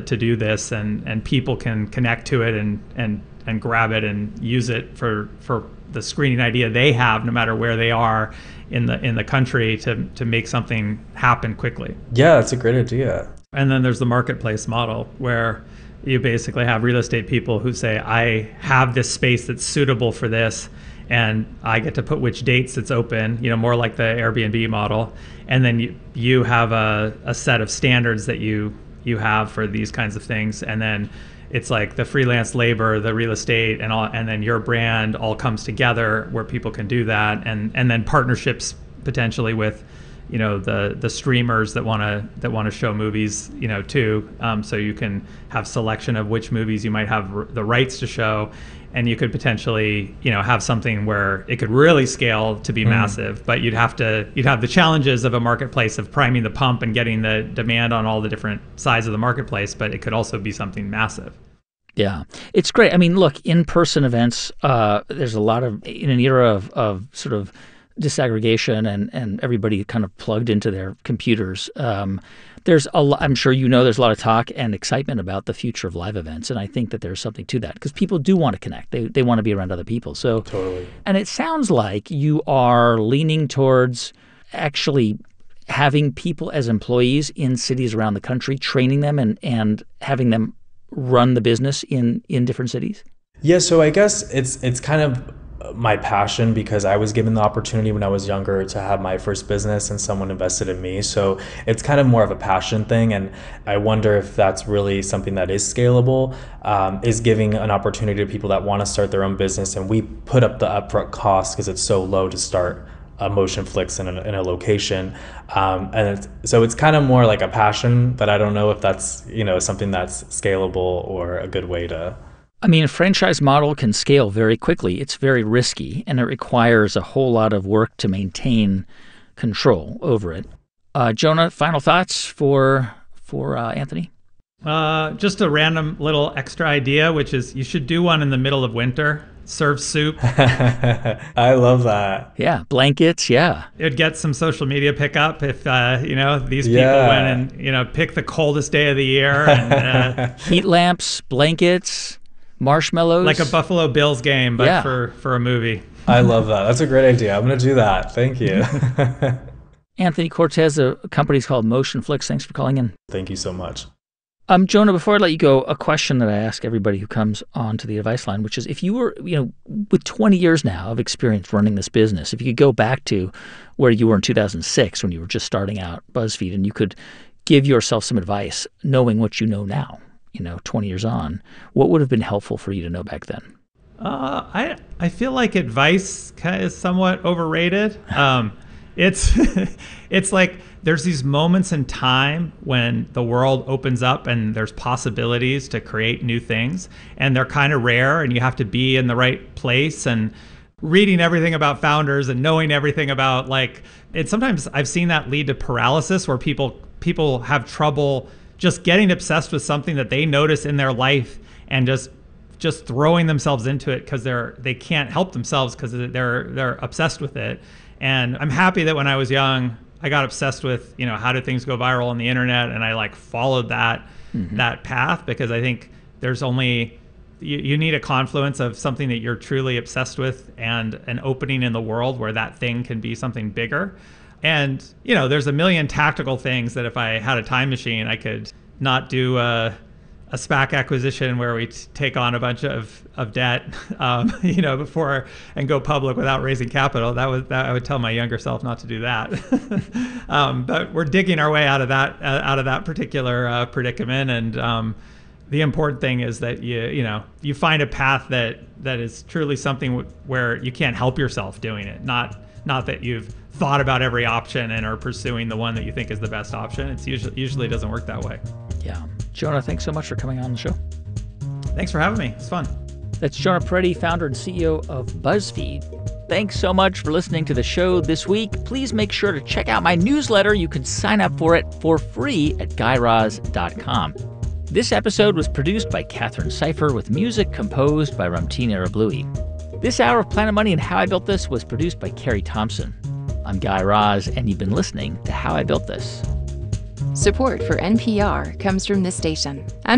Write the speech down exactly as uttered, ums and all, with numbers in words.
to do this, and, and people can connect to it and, and, and grab it and use it for, for the screening idea they have, no matter where they are in the in the country, to to make something happen quickly. Yeah, that's a great idea. And then there's the marketplace model, where you basically have real estate people who say, I have this space that's suitable for this, and I get to put which dates it's open, you know, more like the Airbnb model. And then you, you have a, a set of standards that you you have for these kinds of things. And then it's like the freelance labor, the real estate, and all, and then your brand all comes together where people can do that, and and then partnerships potentially with, you know, the the streamers that want to that want to show movies, you know, too. Um, so you can have selection of which movies you might have r- the rights to show, and you could potentially, you know, have something where it could really scale to be mm. massive. But you'd have to you'd have the challenges of a marketplace of priming the pump and getting the demand on all the different sides of the marketplace. But it could also be something massive. Yeah, it's great. I mean, look, in-person events, uh, there's a lot of, in an era of, of sort of disaggregation and, and everybody kind of plugged into their computers. Um, there's a lot, I'm sure you know, there's a lot of talk and excitement about the future of live events. And I think that there's something to that, because people do want to connect. They they want to be around other people. So Totally. And it sounds like you are leaning towards actually having people as employees in cities around the country, training them and, and having them run the business in, in different cities? Yeah, so I guess it's it's kind of my passion, because I was given the opportunity when I was younger to have my first business and someone invested in me. So it's kind of more of a passion thing. And I wonder if that's really something that is scalable, um, is giving an opportunity to people that want to start their own business. And we put up the upfront cost because it's so low to start a Motionflix in a, in a location. Um, and it's, so it's kind of more like a passion, but I don't know if that's, you know, something that's scalable or a good way to. I mean, a franchise model can scale very quickly. It's very risky, and it requires a whole lot of work to maintain control over it. Uh, Jonah, final thoughts for, for uh, Anthony? Uh, just a random little extra idea, which is you should do one in the middle of winter. Serve soup. I love that. Yeah, blankets, yeah. It would get some social media pickup if, uh, you know, these people Yeah. went and, you know, pick the coldest day of the year. And, uh, Heat lamps, blankets, marshmallows. like a Buffalo Bills game, but Yeah. for, for a movie. I love that. That's a great idea. I'm going to do that. Thank you. Anthony Cortez, a company's called Motionflix. Thanks for calling in. Thank you so much. Um, Jonah, before I let you go, a question that I ask everybody who comes on to the advice line, which is, if you were, you know, with twenty years now of experience running this business, if you could go back to where you were in two thousand six when you were just starting out BuzzFeed, and you could give yourself some advice, knowing what you know now, you know, twenty years on, what would have been helpful for you to know back then? Uh, I I feel like advice kind of is somewhat overrated. Um, it's it's like there's these moments in time when the world opens up and there's possibilities to create new things, and they're kind of rare, and you have to be in the right place. And reading everything about founders and knowing everything about, like, it sometimes I've seen that lead to paralysis, where people people have trouble just getting obsessed with something that they notice in their life and just just throwing themselves into it because they're they can't help themselves because they're they're obsessed with it. And I'm happy that when I was young, I got obsessed with, you know, how do things go viral on the internet, and I like followed that mm-hmm. that path, because I think there's only you, you need a confluence of something that you're truly obsessed with and an opening in the world where that thing can be something bigger. And, you know, there's a million tactical things that if I had a time machine, I could not do a, a SPAC acquisition where we t- take on a bunch of, of debt, um, you know, before and go public without raising capital. That was that I would tell my younger self not to do that. um, but we're digging our way out of that uh, out of that particular uh, predicament. And um, the important thing is that you you know you find a path that that is truly something w- where you can't help yourself doing it. Not not that you've thought about every option and are pursuing the one that you think is the best option. It's usually usually doesn't work that way. Yeah. Jonah, thanks so much for coming on the show. Thanks for having me. It's fun. That's Jonah Peretti, founder and C E O of BuzzFeed. Thanks so much for listening to the show this week. Please make sure to check out my newsletter. You can sign up for it for free at guy raz dot com. This episode was produced by Catherine Cipher with music composed by Ramtin Arablouei. This hour of Planet Money and How I Built This was produced by Carrie Thompson. I'm Guy Raz, and you've been listening to How I Built This. Support for N P R comes from this station and